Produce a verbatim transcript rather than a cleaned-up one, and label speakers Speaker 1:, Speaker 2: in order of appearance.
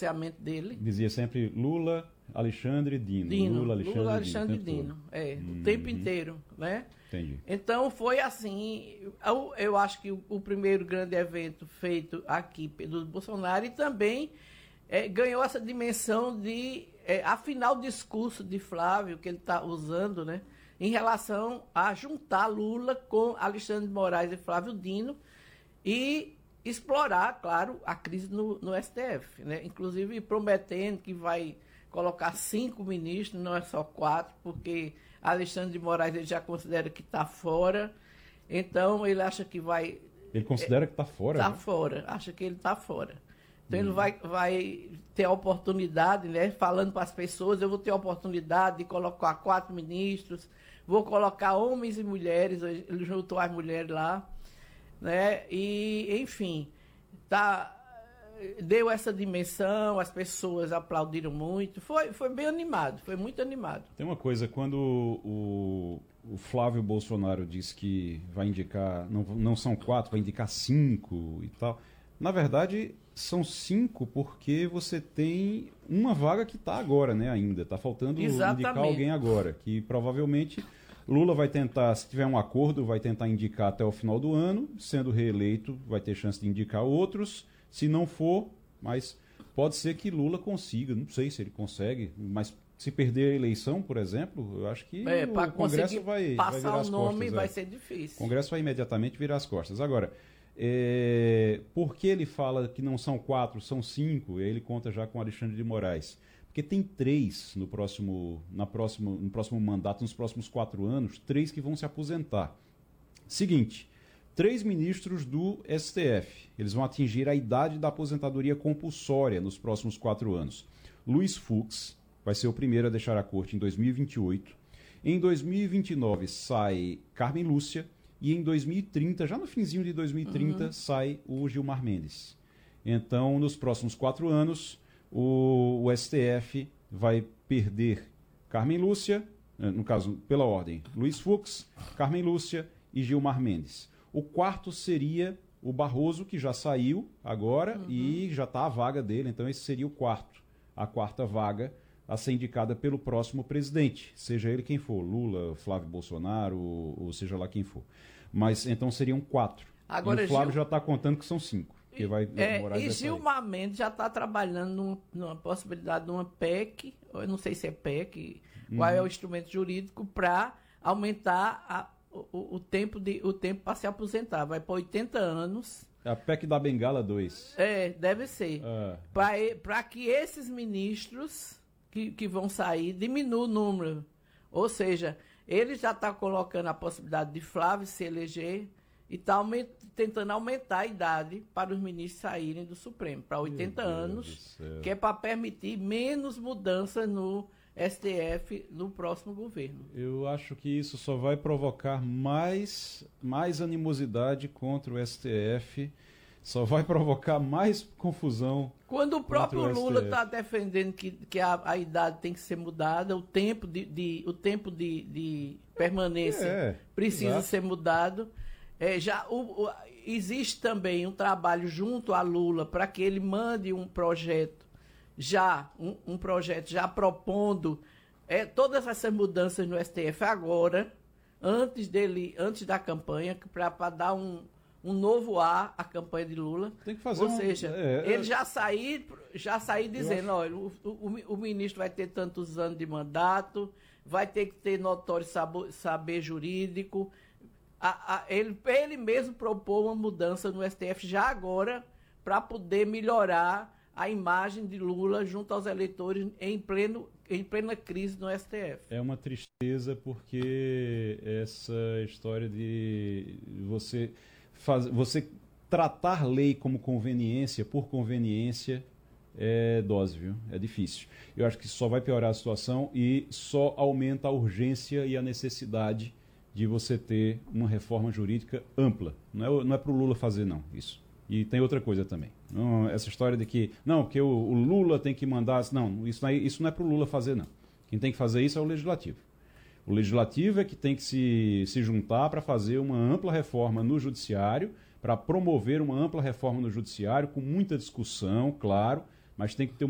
Speaker 1: pronunciamento dele.
Speaker 2: Dizia sempre Lula, Alexandre, Dino.
Speaker 1: Dino.
Speaker 2: Lula, Alexandre,
Speaker 1: Lula, Alexandre
Speaker 2: Dino.
Speaker 1: Dino. É,
Speaker 2: Uhum.
Speaker 1: o tempo inteiro, né?
Speaker 2: Entendi.
Speaker 1: Então foi assim, eu, eu acho que o, o primeiro grande evento feito aqui pelo Bolsonaro, e também é, ganhou essa dimensão de é, afinar o discurso de Flávio, que ele está usando, né? Em relação a juntar Lula com Alexandre de Moraes e Flávio Dino e explorar, claro, a crise no, no S T F, né? Inclusive prometendo que vai colocar cinco ministros, não é só quatro, porque Alexandre de Moraes ele já considera que está fora, então ele acha que vai...
Speaker 2: Ele considera é, que está fora?
Speaker 1: Está
Speaker 2: né?
Speaker 1: fora, acha que ele está fora. Então hum. ele vai, vai ter a oportunidade, né, falando para as pessoas, eu vou ter a oportunidade de colocar quatro ministros, vou colocar homens e mulheres, ele juntou as mulheres lá, né, e enfim, tá... deu essa dimensão, as pessoas aplaudiram muito, foi, foi bem animado, foi muito animado.
Speaker 2: Tem uma coisa, quando o, o Flávio Bolsonaro diz que vai indicar, não, não são quatro, vai indicar cinco e tal, na verdade são cinco porque você tem uma vaga que está agora, né, ainda, está faltando Exatamente. indicar alguém agora, que provavelmente Lula vai tentar, se tiver um acordo, vai tentar indicar até o final do ano, sendo reeleito vai ter chance de indicar outros. Se não for, mas pode ser que Lula consiga, não sei se ele consegue, mas se perder a eleição, por exemplo, eu acho que
Speaker 1: é,
Speaker 2: o Congresso vai, vai virar as
Speaker 1: costas. Passar o nome
Speaker 2: costas,
Speaker 1: vai
Speaker 2: é.
Speaker 1: ser difícil.
Speaker 2: O Congresso vai imediatamente virar as costas. Agora, é, por que ele fala que não são quatro, são cinco, e aí ele conta já com Alexandre de Moraes? Porque tem três no próximo, na próximo, no próximo mandato, nos próximos quatro anos, três que vão se aposentar. Seguinte... Três ministros do S T F. Eles vão atingir a idade da aposentadoria compulsória nos próximos quatro anos. Luiz Fux vai ser o primeiro a deixar a corte em dois mil e vinte e oito. Em dois mil e vinte e nove sai Carmen Lúcia. E em dois mil e trinta, já no finzinho de dois mil e trinta, uhum. sai o Gilmar Mendes. Então, nos próximos quatro anos, o, o S T F vai perder Carmen Lúcia, no caso, pela ordem, Luiz Fux, Carmen Lúcia e Gilmar Mendes. O quarto seria o Barroso, que já saiu agora uhum. e já está a vaga dele, então esse seria o quarto, a quarta vaga a ser indicada pelo próximo presidente, seja ele quem for, Lula, Flávio Bolsonaro, ou, ou seja lá quem for. Mas então seriam quatro. Agora, e o Flávio Gil... já está contando que são cinco. Que vai,
Speaker 1: é, e Gilmar Mendes já está trabalhando num, numa possibilidade de uma P E C, eu não sei se é P E C, uhum. qual é o instrumento jurídico para aumentar a O, o tempo, de, o tempo para se aposentar. Vai para oitenta anos.
Speaker 2: A P E C da Bengala dois.
Speaker 1: É, deve ser.
Speaker 2: Ah.
Speaker 1: Para que esses ministros que, que vão sair diminuam o número. Ou seja, ele já está colocando a possibilidade de Flávio se eleger e está aument, tentando aumentar a idade para os ministros saírem do Supremo, para oitenta anos, que é para permitir menos mudanças no S T F no próximo governo.
Speaker 2: Eu acho que isso só vai provocar mais, mais animosidade contra o S T F, só vai provocar mais confusão.
Speaker 1: Quando o próprio o Lula está defendendo que, que a, a idade tem que ser mudada, o tempo de, de, o tempo de, de permanência é, precisa exato. ser mudado. É, já, o, o, existe também um trabalho junto a Lula para que ele mande um projeto já um, um projeto já propondo é, todas essas mudanças no S T F agora, antes dele, antes da campanha, para dar um, um novo ar à campanha de Lula.
Speaker 2: Tem que fazer. Ou
Speaker 1: um,
Speaker 2: seja,
Speaker 1: é, ele já sair, já sair dizendo, olha, o, o, o ministro vai ter tantos anos de mandato, vai ter que ter notório saber, saber jurídico. A, a, ele, ele mesmo propôs uma mudança no S T F já agora para poder melhorar a imagem de Lula junto aos eleitores em, pleno, em plena crise no S T F.
Speaker 2: É uma tristeza porque essa história de você, faz, você tratar lei como conveniência, por conveniência, é dose, viu? É difícil. Eu acho que só vai piorar a situação e só aumenta a urgência e a necessidade de você ter uma reforma jurídica ampla. Não é, não é para o Lula fazer, não, isso. E tem outra coisa também. Não, essa história de que, não, porque o, o Lula tem que mandar... Não, isso não é, isso não é para o Lula fazer, não. Quem tem que fazer isso é o Legislativo. O Legislativo é que tem que se, se juntar para fazer uma ampla reforma no Judiciário, para promover uma ampla reforma no Judiciário, com muita discussão, claro, mas tem que ter